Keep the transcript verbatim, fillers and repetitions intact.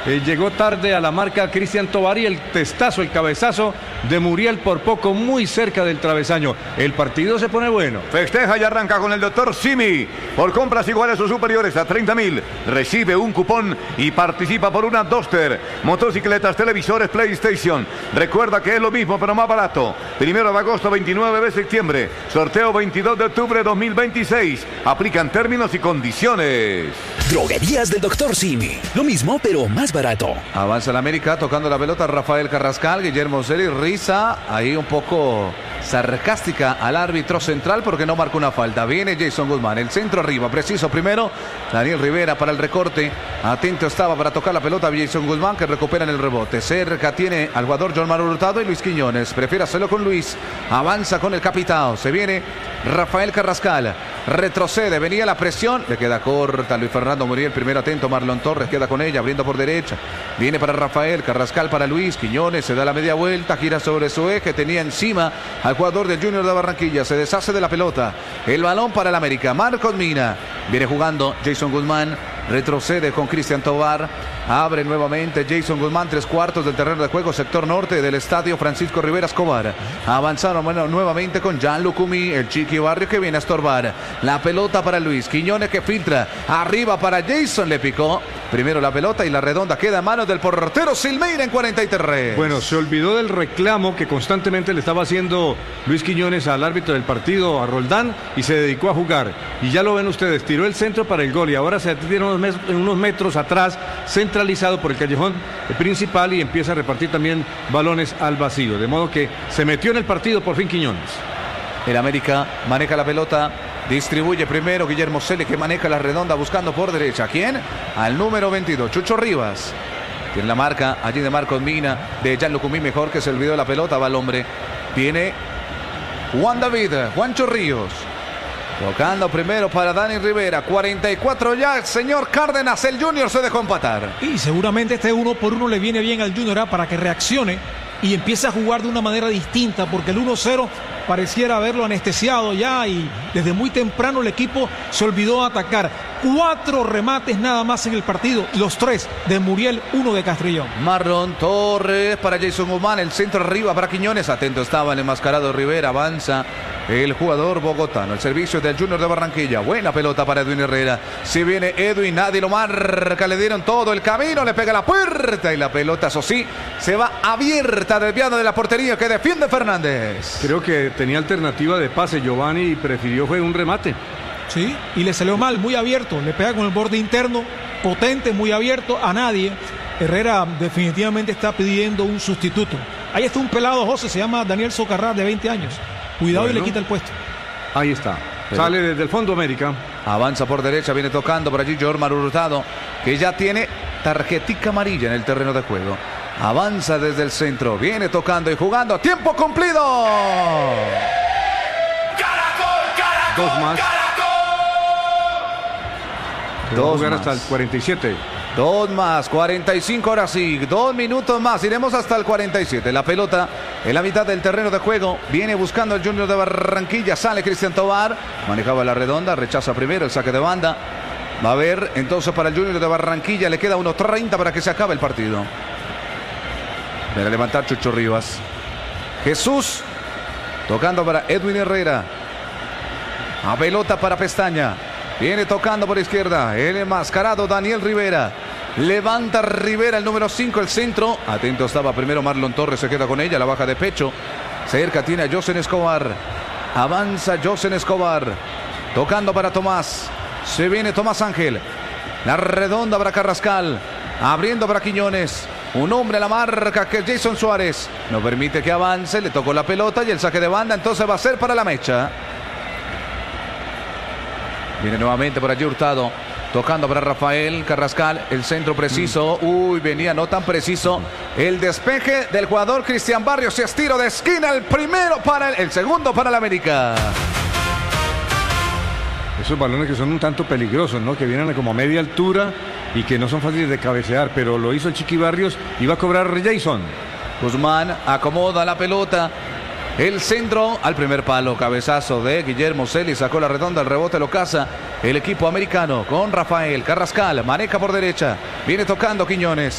Eh, llegó tarde a la marca Cristian Tovar y el testazo, el cabezazo de Muriel por poco muy cerca del travesaño. El partido se pone bueno. Festeja y arranca con el doctor Simi. Por compras iguales o superiores a treinta mil, recibe un cupón y participa por una Duster, motocicletas, televisores, PlayStation. Recuerda que es lo mismo pero más barato. Primero de agosto, veintinueve de septiembre. Sorteo veintidós de octubre de dos mil veintiséis. Aplican términos y condiciones. Droguerías del doctor Simi. Lo mismo pero más barato. Avanza el América tocando la pelota. Rafael Carrascal, Guillermo Celi, risa ahí un poco sarcástica al árbitro central porque no marcó una falta. Viene Jason Guzmán, el centro arriba, preciso primero. Daniel Rivera para el recorte. Atento estaba para tocar la pelota Jason Guzmán, que recupera en el rebote. Cerca tiene al jugador John Manuel Hurtado y Luis Quiñones. Prefiere hacerlo con Luis. Avanza con el capitán. Se viene Rafael Carrascal. Retrocede, venía la presión. Le queda corta Luis Fernando Muriel. Primero atento Marlon Torres, queda con ella, abriendo por derecha. Viene para Rafael Carrascal, para Luis Quiñones. Se da la media vuelta, gira sobre su eje. Tenía encima al jugador del Junior de Barranquilla. Se deshace de la pelota. El balón para el América. Marcos Mina. Viene jugando Jason Guzmán. Retrocede con Cristian Tovar. Abre nuevamente Jason Guzmán. Tres cuartos del terreno de juego, sector norte del estadio Francisco Rivera Escobar. Avanzaron bueno, nuevamente con Jan Lucumí, el Chiqui Barrio, que viene a estorbar. La pelota para Luis Quiñones, que filtra. Arriba para Jason. Le picó primero la pelota y la redonda queda en manos del portero Silmeira en cuarenta y tres. Bueno, se olvidó del reclamo que constantemente le estaba haciendo Luis Quiñones al árbitro del partido, a Roldán, y se dedicó a jugar. Y ya lo ven ustedes, tiró el centro para el gol y ahora se tiene unos, mes, unos metros atrás, centralizado por el callejón principal, y empieza a repartir también balones al vacío. De modo que se metió en el partido por fin Quiñones. El América maneja la pelota. Distribuye primero Guillermo Celi, que maneja la redonda buscando por derecha. ¿Quién? Al número veintidós, Chucho Rivas. Tiene la marca allí de Marcos Mina, de Jan Lucumí, mejor, que se olvidó de la pelota. Va el hombre. Viene Juan David, Juancho Ríos. Tocando primero para Dani Rivera. cuarenta y cuatro ya, señor Cárdenas. El Junior se dejó empatar. Y seguramente este uno por uno le viene bien al Junior ¿eh? para que reaccione y empiece a jugar de una manera distinta, porque el uno cero pareciera haberlo anestesiado ya y desde muy temprano el equipo se olvidó de atacar. Cuatro remates nada más en el partido, los tres de Muriel, uno de Castrillón. Marlon Torres para Jason Guzmán, el centro arriba para Quiñones. Atento estaba el enmascarado Rivera. Avanza el jugador bogotano, el servicio del Junior de Barranquilla. Buena pelota para Edwin Herrera. Si viene Edwin, nadie lo marca, le dieron todo el camino, le pega la puerta y la pelota, eso sí, se va abierta, desviada de la portería que defiende Fernández. Creo que tenía alternativa de pase Giovanni y prefirió fue un remate. Sí, y le salió mal, muy abierto, le pega con el borde interno, potente, muy abierto, a nadie. Herrera definitivamente está pidiendo un sustituto. Ahí está un pelado, José, se llama Daniel Socarrás, de veinte años. Cuidado, bueno, y le quita el puesto. Ahí está, pero sale desde el fondo América. Avanza por derecha, viene tocando por allí Jormar Hurtado, que ya tiene tarjetica amarilla en el terreno de juego. Avanza desde el centro, viene tocando y jugando. ¡Tiempo cumplido! ¡Caracol, caracol, Dos más. Caracol! Dos más. Hasta el cuarenta y siete. Dos más, cuarenta y cinco, ahora sí, dos minutos más, iremos hasta el cuarenta y siete. La pelota en la mitad del terreno de juego, viene buscando el Junior de Barranquilla, sale Cristian Tovar, manejaba la redonda, rechaza primero el saque de banda. Va a haber entonces para el Junior de Barranquilla, le queda uno treinta para que se acabe el partido. Viene a levantar Chucho Rivas. Jesús, tocando para Edwin Herrera. A pelota para Pestaña. Viene tocando por izquierda el enmascarado Daniel Rivera. Levanta Rivera el número cinco, el centro. Atento estaba primero Marlon Torres, se queda con ella, la baja de pecho. Cerca tiene a Josen Escobar. Avanza Josen Escobar. Tocando para Tomás. Se viene Tomás Ángel. La redonda para Carrascal. Abriendo para Quiñones. Un hombre a la marca que es Jason Suárez. No permite que avance, le tocó la pelota y el saque de banda entonces va a ser para la Mecha. Viene nuevamente por allí Hurtado, tocando para Rafael Carrascal, el centro preciso. Uy, venía no tan preciso. El despeje del jugador Cristian Barrios, y estiro de esquina, el primero para el, el segundo para el América. Esos balones que son un tanto peligrosos, ¿no? Que vienen como a media altura y que no son fáciles de cabecear, pero lo hizo el Chiqui Barrios y va a cobrar Jason. Guzmán acomoda la pelota. El centro al primer palo, cabezazo de Guillermo Celi, sacó la redonda, el rebote lo caza el equipo americano con Rafael Carrascal, maneja por derecha, viene tocando Quiñones.